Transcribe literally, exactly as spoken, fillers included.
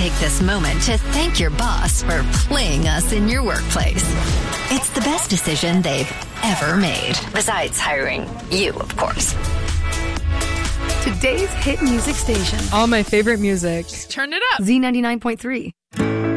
take this moment to thank your boss for playing us in your workplace. It's the best decision they've ever made. Besides hiring you, of course. Today's hit music station. All my favorite music. Turn it up. Z ninety-nine point three.